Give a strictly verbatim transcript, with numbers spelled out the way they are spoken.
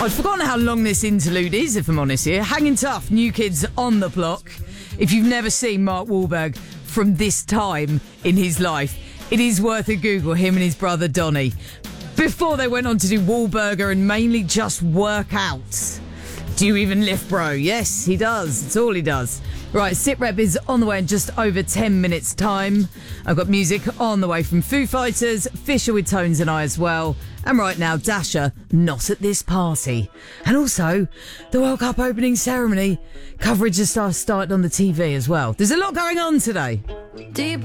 I'd forgotten how long this interlude is, if I'm honest here. Hanging Tough, New Kids on the Block. If you've never seen Mark Wahlberg from this time in his life, it is worth a Google, him and his brother Donny. Before they went on to do Wahlburger and mainly just work out. Do you even lift, bro? Yes, he does. It's all he does. Right, SitRep is on the way in just over ten minutes' time. I've got music on the way from Foo Fighters, Fisher with Tones and I as well. And right now, Dasher, Not at This Party. And also, the World Cup opening ceremony. Coverage has started on the T V as well. There's a lot going on today. Deep